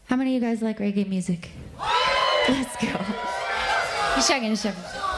How many of you guys like reggae music? Let's go. He's checking.